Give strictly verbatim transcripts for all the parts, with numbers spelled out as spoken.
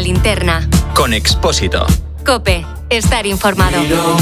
linterna. Con Expósito. COPE. Estar informado.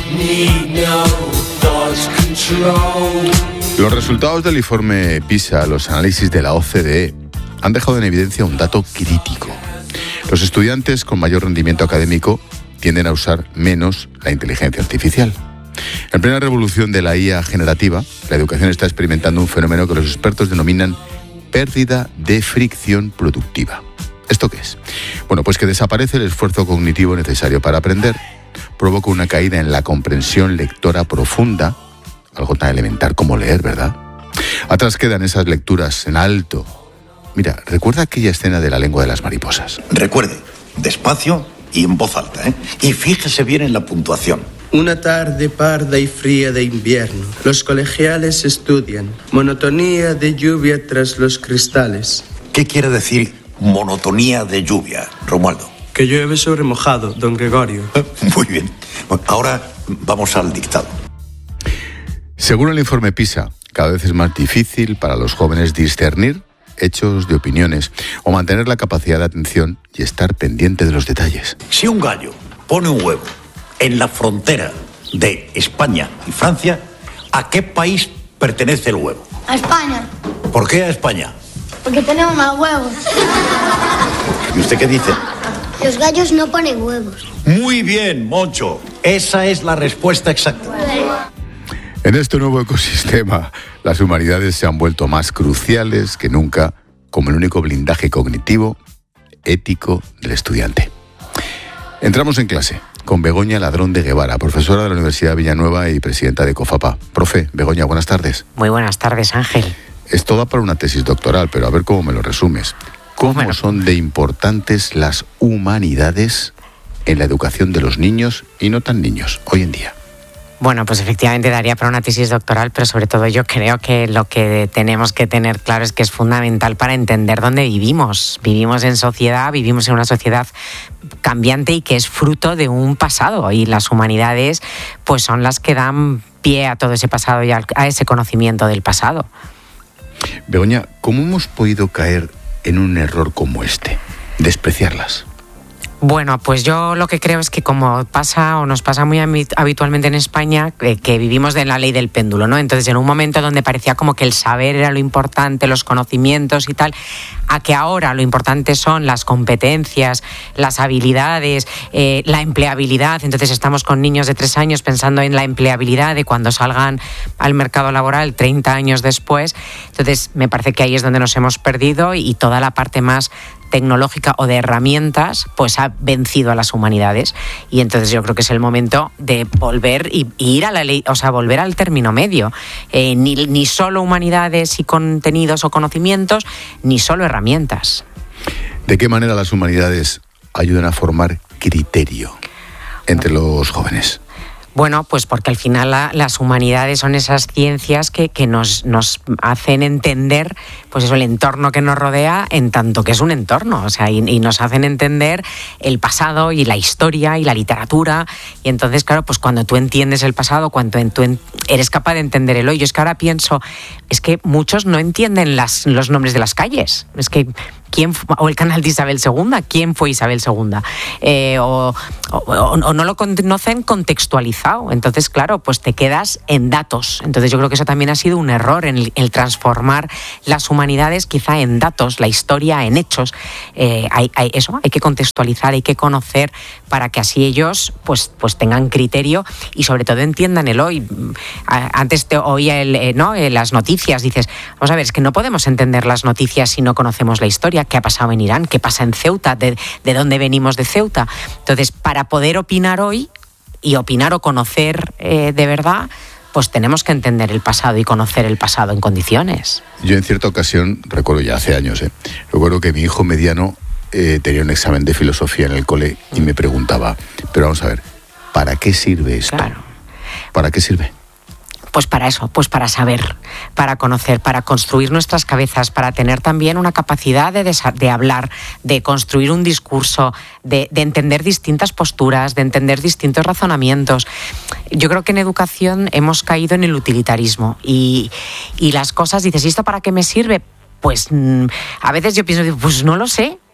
Los resultados del informe PISA, los análisis de la O C D E, han dejado en evidencia un dato crítico. Los estudiantes con mayor rendimiento académico tienden a usar menos la inteligencia artificial. En plena revolución de la I A generativa, la educación está experimentando un fenómeno que los expertos denominan pérdida de fricción productiva. ¿Esto qué es? Bueno, pues que desaparece el esfuerzo cognitivo necesario para aprender, provoca una caída en la comprensión lectora profunda, algo tan elemental como leer, ¿verdad? Atrás quedan esas lecturas en alto. Mira, recuerda aquella escena de La lengua de las mariposas. Recuerde, despacio y en voz alta, ¿eh? Y fíjese bien en la puntuación. Una tarde parda y fría de invierno. Los colegiales estudian. Monotonía de lluvia tras los cristales. ¿Qué quiere decir monotonía de lluvia, Romualdo? Que llueve sobre mojado, don Gregorio. Muy bien. Bueno, ahora vamos al dictado. Según el informe PISA, cada vez es más difícil para los jóvenes discernir hechos de opiniones o mantener la capacidad de atención y estar pendiente de los detalles. Si un gallo pone un huevo en la frontera de España y Francia, ¿a qué país pertenece el huevo? A España. ¿Por qué a España? Porque tenemos más huevos. ¿Y usted qué dice? Los gallos no ponen huevos. Muy bien, Moncho. Esa es la respuesta exacta. En este nuevo ecosistema, las humanidades se han vuelto más cruciales que nunca como el único blindaje cognitivo, ético del estudiante. Entramos en clase con Begoña Ladrón de Guevara, profesora de la Universidad de Villanueva y presidenta de COFAPA. Profe, Begoña, buenas tardes. Muy buenas tardes, Ángel. Esto da para una tesis doctoral, pero a ver cómo me lo resumes. ¿Cómo bueno. son de importantes las humanidades en la educación de los niños y no tan niños hoy en día? Bueno, pues efectivamente daría para una tesis doctoral, pero sobre todo yo creo que lo que tenemos que tener claro es que es fundamental para entender dónde vivimos. Vivimos en sociedad, vivimos en una sociedad cambiante y que es fruto de un pasado, y las humanidades pues son las que dan pie a todo ese pasado y a ese conocimiento del pasado. Begoña, ¿cómo hemos podido caer en un error como este? Despreciarlas. Bueno, pues yo lo que creo es que como pasa o nos pasa muy habitualmente en España, eh, que vivimos de la ley del péndulo, ¿no? Entonces, en un momento donde parecía como que el saber era lo importante, los conocimientos y tal, a que ahora lo importante son las competencias, las habilidades, eh, la empleabilidad. Entonces estamos con niños de tres años pensando en la empleabilidad de cuando salgan al mercado laboral treinta años después. Entonces, me parece que ahí es donde nos hemos perdido, y toda la parte más tecnológica o de herramientas pues ha vencido a las humanidades, y entonces yo creo que es el momento de volver y, y ir a la ley, o sea, volver al término medio, eh, ni, ni solo humanidades y contenidos o conocimientos, ni solo herramientas. ¿De qué manera las humanidades ayudan a formar criterio entre los jóvenes? Bueno, pues porque al final la, las humanidades son esas ciencias que, que nos, nos hacen entender pues eso, el entorno que nos rodea, en tanto que es un entorno, o sea, y, y nos hacen entender el pasado y la historia y la literatura. Y entonces, claro, pues cuando tú entiendes el pasado, cuando tú eres capaz de entender el hoy. Yo es que ahora pienso, es que muchos no entienden las, los nombres de las calles. Es que ¿quién fue, o el canal de Isabel segunda? ¿Quién fue Isabel segunda? Eh, o, o, o no lo conocen contextualizado. Entonces, claro, pues te quedas en datos. Entonces yo creo que eso también ha sido un error, en el, el transformar las humanidades quizá en datos, la historia en hechos. Eh, hay, hay, eso, hay que contextualizar, hay que conocer para que así ellos pues, pues tengan criterio y sobre todo entiendan el hoy. Antes te oía el, eh, ¿no? eh, las noticias, dices, vamos a ver, es que no podemos entender las noticias si no conocemos la historia. ¿Qué ha pasado en Irán? ¿Qué pasa en Ceuta? ¿De, de dónde venimos de Ceuta? Entonces, para poder opinar hoy y opinar o conocer eh, de verdad, pues tenemos que entender el pasado y conocer el pasado en condiciones. Yo en cierta ocasión, recuerdo ya hace años, ¿eh? recuerdo que mi hijo mediano eh, tenía un examen de filosofía en el cole y me preguntaba, pero vamos a ver, ¿para qué sirve esto? Claro. ¿Para qué sirve? Pues para eso, pues para saber, para conocer, para construir nuestras cabezas, para tener también una capacidad de, desa- de hablar, de construir un discurso, de, de entender distintas posturas, de entender distintos razonamientos. Yo creo que en educación hemos caído en el utilitarismo y, y las cosas, dices, ¿y esto para qué me sirve? Pues a veces yo pienso, pues no lo sé.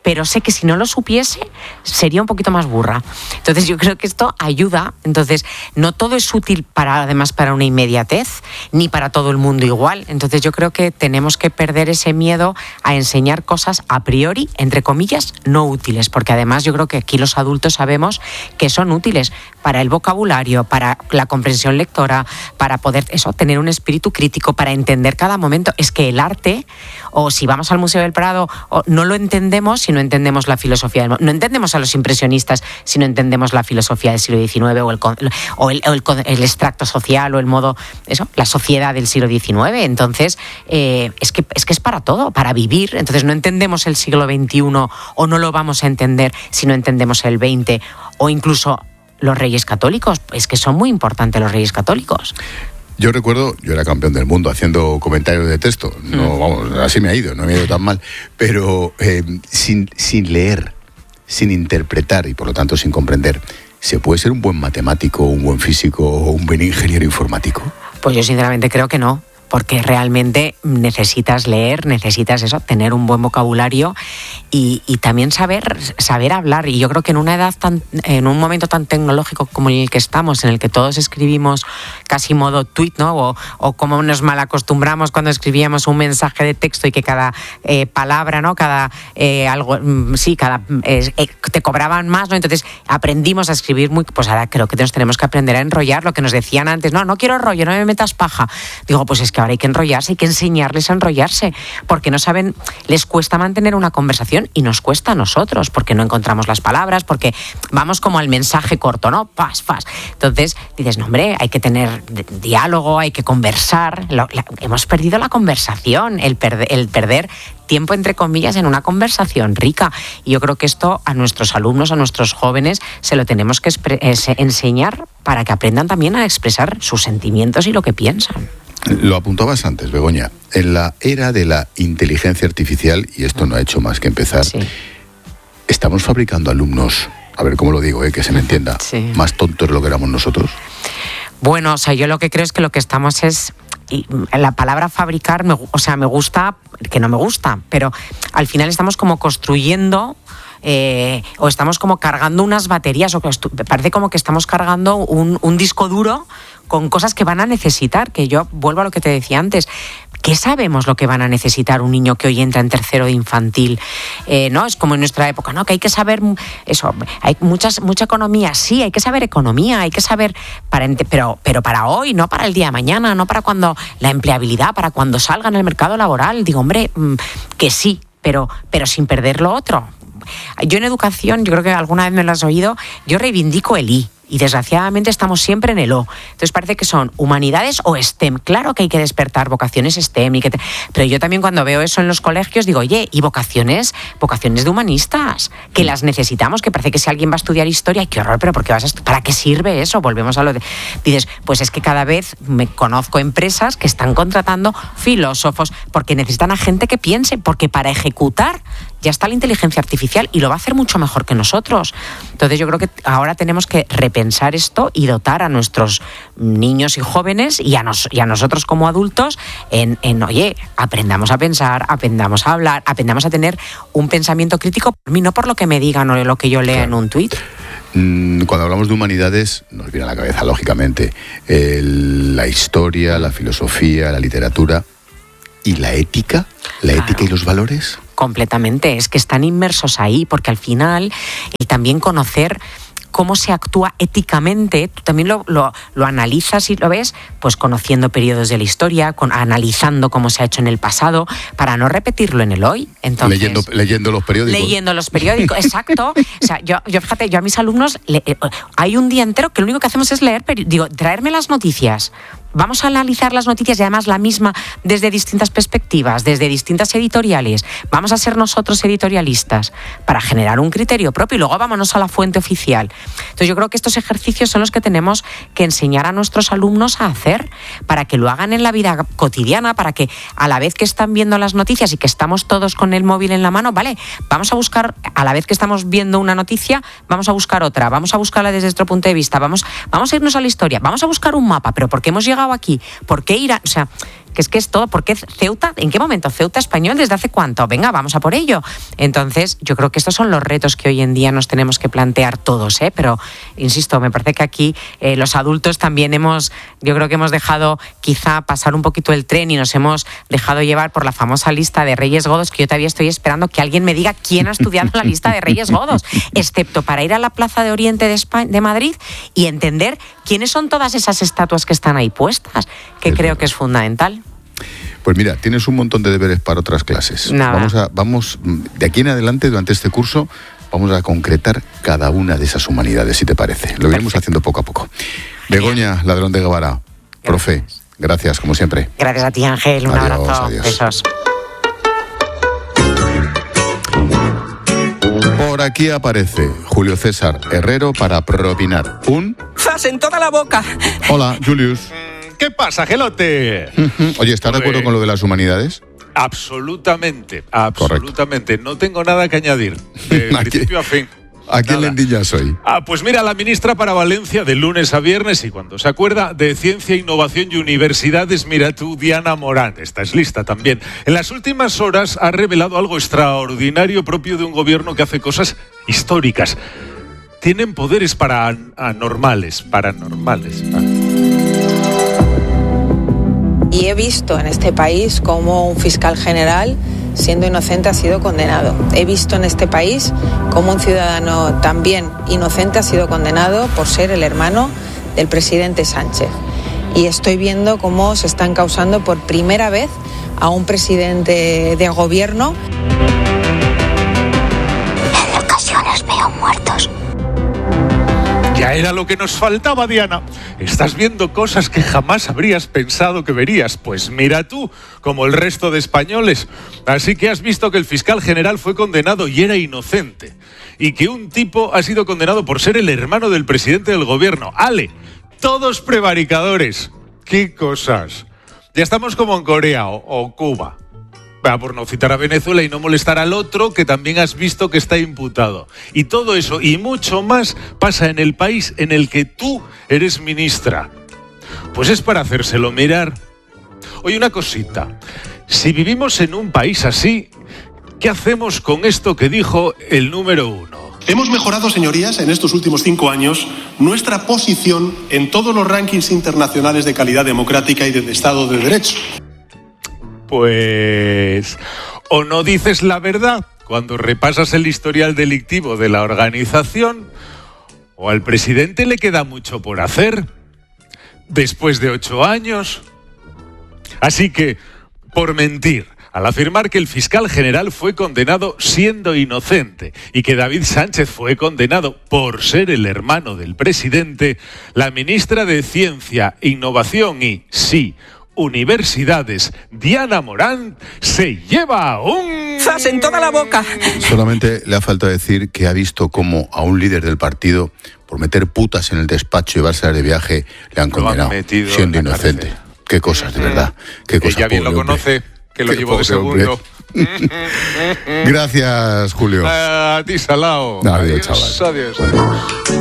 pero sé que si no lo supiese sería un poquito más burra. Entonces yo creo que esto ayuda. Entonces no todo es útil para, además, para una inmediatez, ni para todo el mundo igual. Entonces yo creo que tenemos que perder ese miedo a enseñar cosas a priori, entre comillas, no útiles, porque además yo creo que aquí los adultos sabemos que son útiles para el vocabulario, para la comprensión lectora, para poder eso, tener un espíritu crítico, para entender cada momento. Es que el arte, o si vamos al Museo del Prado, o no lo entendemos si no entendemos la filosofía. No entendemos a los impresionistas si no entendemos la filosofía del siglo diecinueve o el, o el, o el, el extracto social o el modo, eso, la sociedad del siglo diecinueve. Entonces, eh, es que, es que es para todo, para vivir. Entonces no entendemos el siglo veintiuno o no lo vamos a entender si no entendemos el veinte, o incluso los Reyes Católicos. Es que son muy importantes los Reyes Católicos. Yo recuerdo, yo era campeón del mundo haciendo comentarios de texto. No, vamos, así me ha ido, no me ha ido tan mal. Pero eh, sin, sin leer, sin interpretar y por lo tanto sin comprender, ¿se puede ser un buen matemático, un buen físico o un buen ingeniero informático? Pues yo sinceramente creo que no. Porque realmente necesitas leer, necesitas eso, tener un buen vocabulario y, y también saber, saber hablar. Y yo creo que en una edad tan, en un momento tan tecnológico como el que estamos, en el que todos escribimos casi modo tweet, ¿no? O, o como nos malacostumbramos cuando escribíamos un mensaje de texto y que cada eh, palabra, ¿no? Cada eh, algo, sí, cada eh, eh, te cobraban más, ¿no? Entonces aprendimos a escribir muy, pues ahora creo que nos tenemos que aprender a enrollar. Lo que nos decían antes, no, no quiero rollo, no me metas paja. Digo, pues es que ahora hay que enrollarse, hay que enseñarles a enrollarse, porque no saben, les cuesta mantener una conversación y nos cuesta a nosotros, porque no encontramos las palabras, porque vamos como al mensaje corto, ¿no? Pas, pas. Entonces dices, no, hombre, hay que tener diálogo, hay que conversar. Lo, la, hemos perdido la conversación, el, perde, el perder tiempo, entre comillas, en una conversación rica. Y yo creo que esto a nuestros alumnos, a nuestros jóvenes, se lo tenemos que expre- eh, enseñar para que aprendan también a expresar sus sentimientos y lo que piensan. Lo apuntabas antes, Begoña, en la era de la inteligencia artificial, y esto no ha hecho más que empezar, sí. Estamos fabricando alumnos, a ver cómo lo digo, eh, que se me entienda, sí. Más tontos de lo que éramos nosotros. Bueno, o sea, yo lo que creo es que lo que estamos es... Y la palabra fabricar, me, o sea, me gusta, que no me gusta, pero al final estamos como construyendo... Eh, o estamos como cargando unas baterías, o que estu- parece como que estamos cargando un, un disco duro con cosas que van a necesitar, que yo vuelvo a lo que te decía antes. ¿Qué sabemos lo que van a necesitar un niño que hoy entra en tercero de infantil? Eh, ¿no? Es como en nuestra época, ¿no? Que hay que saber eso, hay muchas, mucha economía, sí, hay que saber economía, hay que saber, para, pero, pero para hoy, no para el día de mañana, no para cuando la empleabilidad, para cuando salgan al mercado laboral. Digo, hombre, que sí, pero, pero sin perder lo otro. Yo en educación, yo creo que alguna vez me lo has oído, yo reivindico el I. Y desgraciadamente estamos siempre en el O. Entonces parece que son humanidades o STEM. Claro que hay que despertar vocaciones STEM. Y que te... Pero yo también cuando veo eso en los colegios digo, oye, ¿y vocaciones? Vocaciones de humanistas, que las necesitamos, que parece que si alguien va a estudiar historia, qué horror, pero ¿por qué vas a estu- ¿para qué sirve eso? Volvemos a lo de... Dices, pues es que cada vez me conozco empresas que están contratando filósofos porque necesitan a gente que piense, porque para ejecutar ya está la inteligencia artificial y lo va a hacer mucho mejor que nosotros. Entonces yo creo que ahora tenemos que repensar esto y dotar a nuestros niños y jóvenes y a, nos, y a nosotros como adultos en, en, oye, aprendamos a pensar, aprendamos a hablar, aprendamos a tener un pensamiento crítico por mí, no por lo que me digan o lo que yo lea claro. en un tuit. Cuando hablamos de humanidades, nos viene a la cabeza, lógicamente, el, la historia, la filosofía, la literatura y la ética, la claro. ética y los valores. Completamente, es que están inmersos ahí, porque al final, y también conocer cómo se actúa éticamente, tú también lo, lo, lo analizas y lo ves, pues conociendo periodos de la historia, con, analizando cómo se ha hecho en el pasado, para no repetirlo en el hoy. Entonces, leyendo, leyendo los periódicos. Leyendo los periódicos, exacto. O sea, yo, yo fíjate, yo a mis alumnos, le, eh, hay un día entero que lo único que hacemos es leer, peri- digo, traerme las noticias. Vamos a analizar las noticias y además la misma desde distintas perspectivas, desde distintas editoriales. Vamos a ser nosotros editorialistas para generar un criterio propio y luego vámonos a la fuente oficial. Entonces yo creo que estos ejercicios son los que tenemos que enseñar a nuestros alumnos a hacer para que lo hagan en la vida cotidiana, para que a la vez que están viendo las noticias y que estamos todos con el móvil en la mano, vale, vamos a buscar, a la vez que estamos viendo una noticia, vamos a buscar otra, vamos a buscarla desde nuestro punto de vista, vamos, vamos a irnos a la historia, vamos a buscar un mapa, pero ¿por qué hemos llegado aquí? ¿Por qué ir a...? O sea, que es que es todo, porque Ceuta, ¿en qué momento? Ceuta español, ¿desde hace cuánto? Venga, vamos a por ello. Entonces, yo creo que estos son los retos que hoy en día nos tenemos que plantear todos, ¿eh? Pero, insisto, me parece que aquí eh, los adultos también hemos, yo creo que hemos dejado quizá pasar un poquito el tren y nos hemos dejado llevar por la famosa lista de Reyes Godos, que yo todavía estoy esperando que alguien me diga quién ha estudiado la lista de Reyes Godos, excepto para ir a la Plaza de Oriente de, España, de Madrid y entender quiénes son todas esas estatuas que están ahí puestas, que es creo verdad. que es fundamental. Pues mira, tienes un montón de deberes para otras clases. Nada. Vamos a, vamos, de aquí en adelante, durante este curso, vamos a concretar cada una de esas humanidades, si te parece. Lo iremos haciendo poco a poco. Begoña Ladrón de Guevara, profe, gracias, como siempre. Gracias a ti, Ángel. Un adiós, abrazo. Adiós. Besos. Por aquí aparece Julio César Herrero para propinar un... ¡Zas en toda la boca! Hola, Julius. ¿Qué pasa, gelote? Oye, ¿estás de acuerdo con lo de las humanidades? Absolutamente, absolutamente. Correcto. No tengo nada que añadir, de principio a fin. ¿A quién le endillas hoy? Ah, pues mira, la ministra para Valencia de lunes a viernes, y cuando se acuerda de Ciencia, Innovación y Universidades, mira tú, Diana Morán, esta es lista también. En las últimas horas ha revelado algo extraordinario propio de un gobierno que hace cosas históricas. Tienen poderes para anormales, paranormales. Y he visto en este país cómo un fiscal general, siendo inocente, ha sido condenado. He visto en este país cómo un ciudadano también inocente ha sido condenado por ser el hermano del presidente Sánchez. Y estoy viendo cómo se está encausando por primera vez a un presidente de gobierno. En ocasiones veo muertos. Ya era lo que nos faltaba, Diana. Estás viendo cosas que jamás habrías pensado que verías. Pues mira tú, como el resto de españoles. Así que has visto que el fiscal general fue condenado y era inocente. Y que un tipo ha sido condenado por ser el hermano del presidente del gobierno. ¡Ale! Todos prevaricadores. ¡Qué cosas! Ya estamos como en Corea o, o Cuba. Por no citar a Venezuela y no molestar al otro que también has visto que está imputado. Y todo eso y mucho más pasa en el país en el que tú eres ministra. Pues es para hacérselo mirar. Oye, una cosita. Si vivimos en un país así, ¿qué hacemos con esto que dijo el número uno? Hemos mejorado, señorías, en estos últimos cinco años nuestra posición en todos los rankings internacionales de calidad democrática y de Estado de Derecho. Pues, o no dices la verdad cuando repasas el historial delictivo de la organización, o al presidente le queda mucho por hacer, después de ocho años. Así que, por mentir, al afirmar que el fiscal general fue condenado siendo inocente y que David Sánchez fue condenado por ser el hermano del presidente, la ministra de Ciencia, Innovación y, sí, Universidades, Diana Morán, se lleva un... ¡Zas en toda la boca! Solamente le ha faltado decir que ha visto cómo a un líder del partido, por meter putas en el despacho y llevarse de viaje, le han condenado, siendo inocente. Cárcel. Qué cosas, de verdad. Qué cosas. Ella bien lo hombre. conoce, que lo llevó de segundo. Gracias, Julio. A ti, Salao. Adiós, chaval. Adiós, adiós.